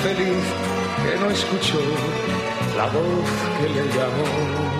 Feliz que no escuchó la voz que le llamó.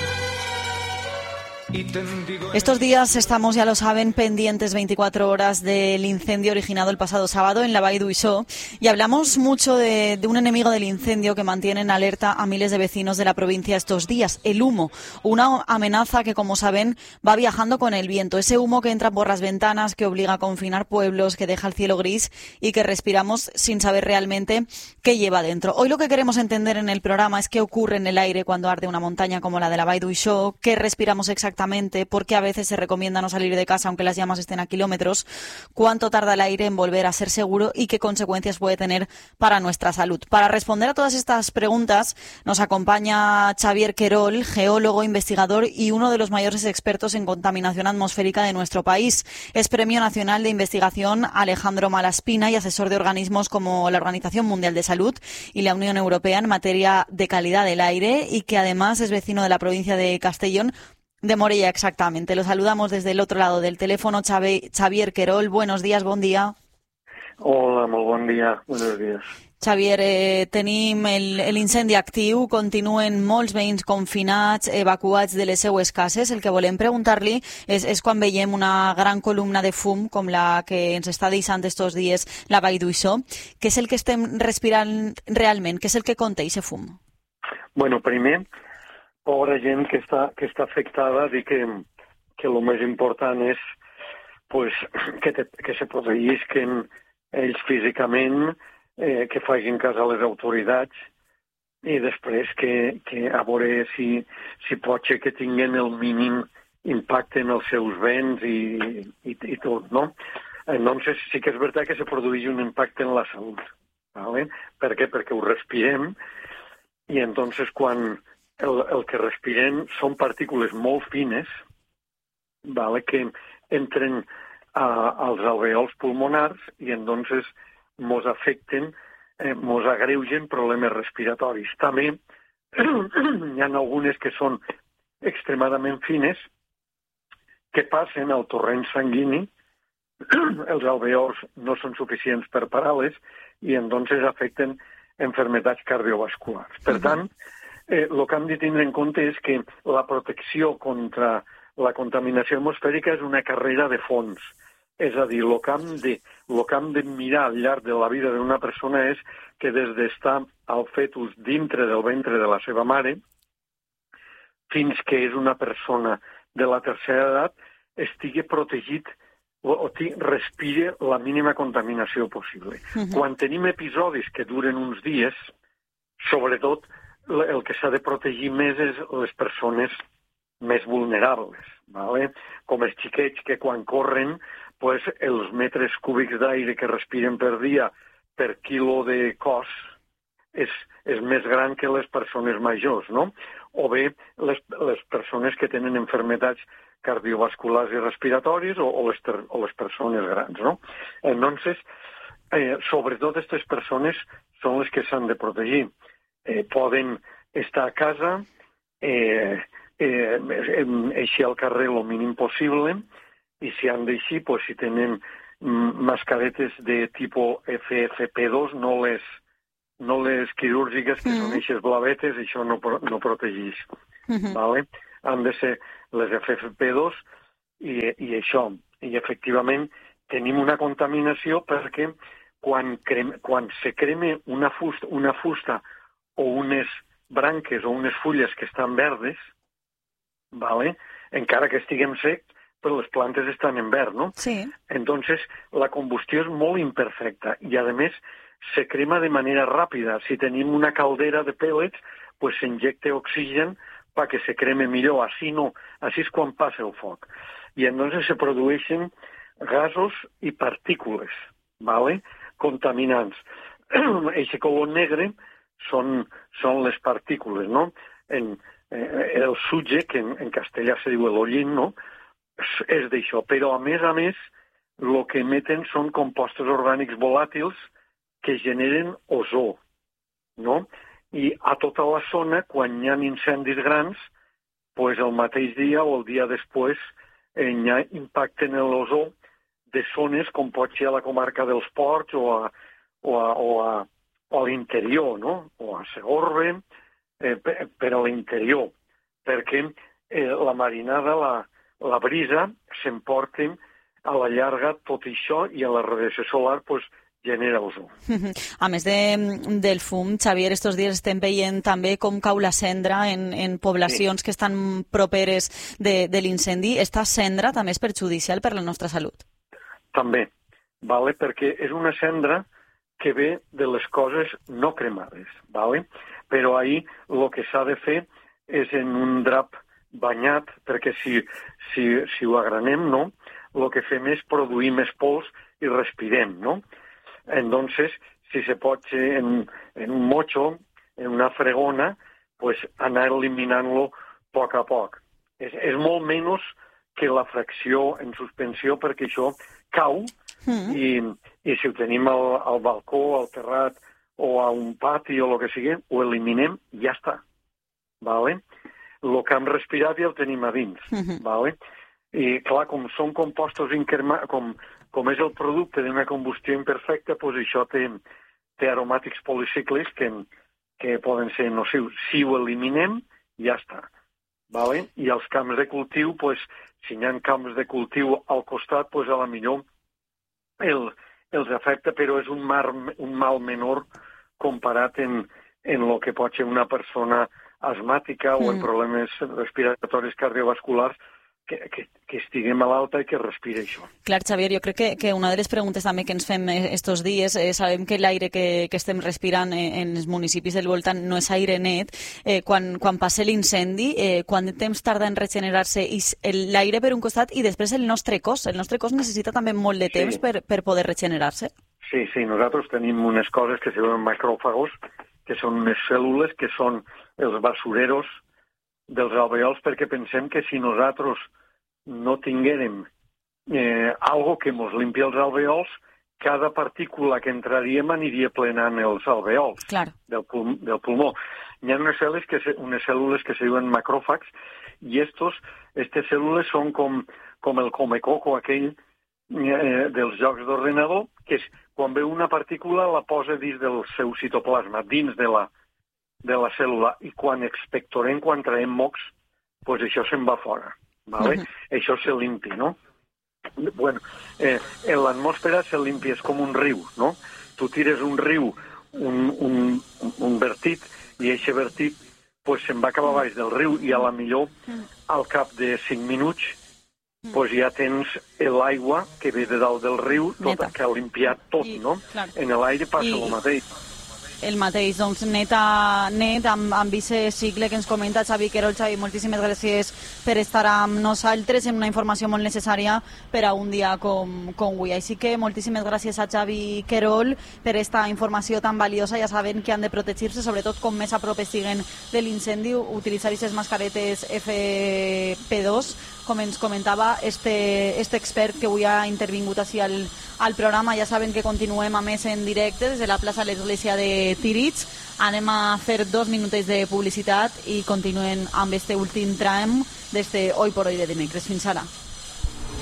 Estos días estamos, ya lo saben, pendientes 24 horas del incendio originado el pasado sábado en la Vall d'Uixó y hablamos mucho de un enemigo del incendio que mantiene en alerta a miles de vecinos de la provincia estos días, el humo, una amenaza que, como saben, va viajando con el viento, ese humo que entra por las ventanas, que obliga a confinar pueblos, que deja el cielo gris y que respiramos sin saber realmente qué lleva dentro. Hoy lo que queremos entender en el programa es qué ocurre en el aire cuando arde una montaña como la de la Vall d'Uixó, qué respiramos exactamente, por qué a veces se recomienda no salir de casa aunque las llamas estén a kilómetros, cuánto tarda el aire en volver a ser seguro y qué consecuencias puede tener para nuestra salud. Para responder a todas estas preguntas nos acompaña Xavier Querol, geólogo, investigador y uno de los mayores expertos en contaminación atmosférica de nuestro país. Es Premio Nacional de Investigación Alejandro Malaspina y asesor de organismos como la Organización Mundial de Salud y la Unión Europea en materia de calidad del aire y que además es vecino de la provincia de Castellón, de Morella, exactamente. Lo saludamos desde el otro lado del teléfono. Xavier Querol, buenos días, bon dia. Hola, molt bon dia, buenos días. Xavier, tenim l'incendi actiu, continuen molts veïns confinats, evacuats de les seues cases. El que volem preguntar-li és quan veiem una gran columna de fum com la que ens està deixant estos dies la Vall d'Uixó. Què és el que estem respirant realment? Què és el que conté aquest fum? Bueno, primer, pobra gent que està afectada, dir que el més important és pues, que se protegisquen ells físicament, que facin cas a les autoritats i després que a veure si pot ser que tinguin el mínim impacte en els seus béns i tot, no? Entonces sí que és veritat que se produeix un impacte en la salut, ¿vale? Per què? Perquè ho respirem i entonces quan el que respirem són partícules molt fines, ¿vale? Que entren als alveols pulmonars i entonces mos afecten, mos agreugen problemes respiratoris. També hi ha algunes que són extremadament fines que passen al torrent sanguini, els alveols no són suficients per parar-les i entonces afecten enfermedats cardiovasculars. Per tant, el que hem de tindre en compte és que la protecció contra la contaminació atmosfèrica és una carrera de fons. És a dir, el que hem de mirar al llarg de la vida d'una persona és que des d'estar al fetus dintre del ventre de la seva mare fins que és una persona de la tercera edat estigui protegit o respire la mínima contaminació possible. Quan tenim episodis que duren uns dies, sobretot el que s'ha de protegir més és les persones més vulnerables, ¿vale? Com els xiquets que quan corren, pues, els metres cúbics d'aire que respiren per dia per quilo de cos és més gran que les persones majors, no? O bé les persones que tenen enfermedats cardiovasculars i respiratòries o les persones grans, no? Entonces, sobretot aquestes persones són les que s'han de protegir. Poden estar a casa, eixir al carrer el mínim possible i si han d'eixir, pues, si tenen mascaretes de tipus FFP2, no les quirúrgiques, que són eixes blavetes, això no protegeix. ¿Vale? Han de ser les FFP2 i això. I efectivament tenim una contaminació perquè quan se crema una fusta o unes branques o unes fulles que estan verdes, ¿vale? Encara que estiguem secs, però les plantes estan en verd, no? Sí. Entonces, la combustió és molt imperfecta i, a més, se crema de manera ràpida. Si tenim una caldera de pèl·lets, pues s'injecta oxigen perquè se creme millor. Així no, així és quan passa el foc. I entonces se produeixen gasos i partícules, ¿vale? Contaminants. Eixe color negre són les partícules, no? El sutge, que en castellà se diu l'ollín, no? És d'això. Però, a més, el que emeten són compostos orgànics volàtils que generen ozó, no? I a tota la zona, quan hi ha incendis grans, pues el mateix dia o el dia després hi ha impacte en l'ozó de zones com pot ser a la comarca dels Ports o a a l'interior, no? O a Segorbe, per a l'interior, perquè la marinada, la brisa, s'emporta a la llarga tot això i a la radiació solar genera ozó. A més del fum, Xavier, estos dies estem veient també com cau la cendra en poblacions que estan properes de l'incendi. Esta cendra també és perjudicial per la nostra salut? També, vale? Perquè és una cendra que ve de les coses no cremades, vale? Però ahir el que s'ha de fer és en un drap banyat, perquè si ho agranem, no? El que fem és produir més pols i respirem, no? Entonces, si se pot en un mocho, en una fregona, anar eliminant-lo a poc a poc. És molt menys que la fracció en suspensió, perquè això cau i si ho tenim al balcó, al terrat o a un pati o el que sigui, ho eliminem i ja està. Vale? El que hem respirat ja el tenim a dins. Vale? I clar, com són compostos com és el producte d'una combustió imperfecta, això té aromàtics policíclics que poden ser nocius. Si ho eliminem, ja està. Vale? I els camps de cultiu, si hi ha camps de cultiu al costat, a la millor els afecta, però és un mal menor comparat en el que pot ser una persona asmàtica o en problemes respiratoris cardiovasculars que estigui malalta i que respiri això. Clar, Xavier, jo crec que una de les preguntes també que ens fem estos dies, sabem que l'aire que estem respirant en els municipis del voltant no és aire net. Quan passa l'incendi, quant de temps tarda en regenerar-se l'aire per un costat i després el nostre cos? El nostre cos necessita també molt de temps per poder regenerar-se? Sí, nosaltres tenim unes coses que se diuen macròfagos, que són unes cèl·lules que són els basureros dels alveols, perquè pensem que si nosaltres no tinguérem algo que ens limpi els alveols, cada partícula que entraríem aniria plenant els alveols del pulmó. Hi ha unes cèl·lules que se diuen macròfags i aquestes cèl·lules són com el comecoco aquell dels jocs d'ordenador, que quan veu una partícula la posa dins del seu citoplasma, dins de la cèl·lula, i quan expectorem, quan traiem mocs, això se'n va fora. Vale? Això se limpi, no? Bueno, en l'atmosfera se limpi, és com un riu, no? Tu tires un riu, un vertit, i aquest vertit se'n va cap a baix del riu i a la millor al cap de 5 minuts ja tens l'aigua que ve de dalt del riu, que ha limpiat tot, no? En l'aire passa el mateix. El mateix, doncs net amb aquest cicle que ens comenta Xavi Querol. Xavi, moltíssimes gràcies per estar amb nosaltres en una informació molt necessària per a un dia com avui. Així que moltíssimes gràcies a Xavi Querol per esta informació tan valiosa. Ja saben que han de protegir-se, sobretot com més a prop estiguen de l'incendi, utilitzar aquestes mascaretes FP2, com ens comentava este expert que avui ha intervingut així al programa. Ja saben que continuem a més en directe des de la plaça de l'Església de Tíritx. Anem a fer 2 minutets de publicitat i continuem amb este últim tram d'este Hoy por Hoy de dimecres. Fins ara.